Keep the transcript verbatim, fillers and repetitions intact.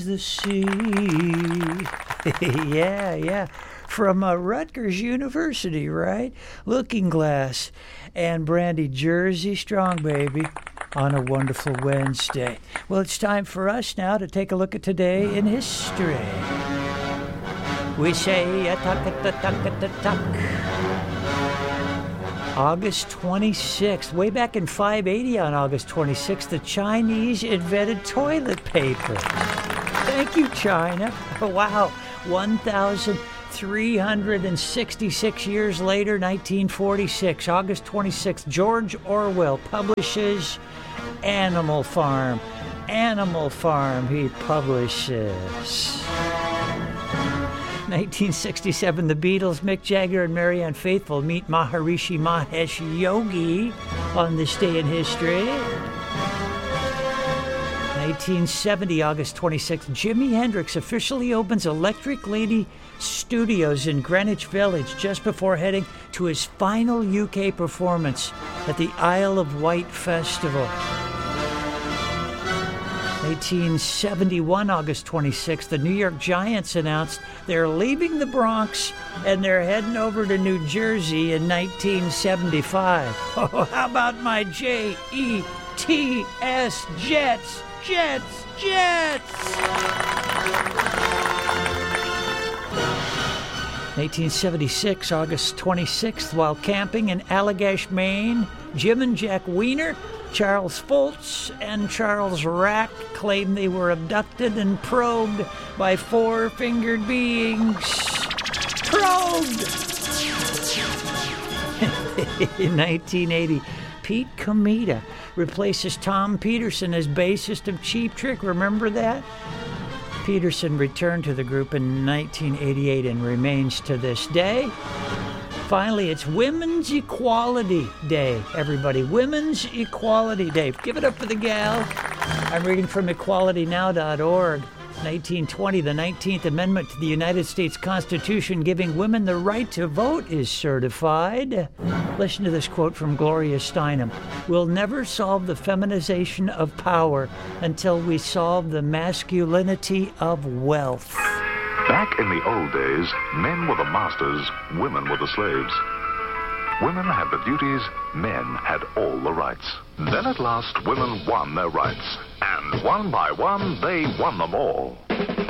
The sea. yeah, yeah. From uh, Rutgers University, right? Looking Glass and Brandy, Jersey Strong, baby, on a wonderful Wednesday. Well, it's time for us now to take a look at today in history. We say a tuck at the tuck at the tuck. August twenty-sixth, way back in five eighty on August twenty-sixth, the Chinese invented toilet paper. Thank you, China. Wow, one thousand three hundred sixty-six years later, nineteen forty-six, August twenty-sixth, George Orwell publishes Animal Farm. Animal Farm, he publishes. nineteen sixty-seven, the Beatles, Mick Jagger and Marianne Faithfull meet Maharishi Mahesh Yogi on this day in history. nineteen seventy, August twenty-sixth, Jimi Hendrix officially opens Electric Lady Studios in Greenwich Village just before heading to his final U K performance at the Isle of Wight Festival. eighteen seventy-one, August twenty-sixth, the New York Giants announced they're leaving the Bronx and they're heading over to New Jersey in nineteen seventy-five. Oh, how about my J E T S, Jets, Jets, Jets! eighteen seventy-six, August twenty-sixth, while camping in Allagash, Maine, Jim and Jack Weiner, Charles Foltz, and Charles Rack claim they were abducted and probed by four-fingered beings. Probed! In nineteen eighty, Pete Comita replaces Tom Peterson as bassist of Cheap Trick. Remember that? Peterson returned to the group in nineteen eighty-eight and remains to this day. Finally, it's Women's Equality Day, everybody. Women's Equality Day. Give it up for the gal. I'm reading from equality now dot org. nineteen twenty, the nineteenth Amendment to the United States Constitution giving women the right to vote is certified. Listen to this quote from Gloria Steinem. We'll never solve the feminization of power until we solve the masculinity of wealth. Back in the old days, men were the masters, women were the slaves. Women had the duties, men had all the rights. Then at last, women won their rights. And one by one, they won them all.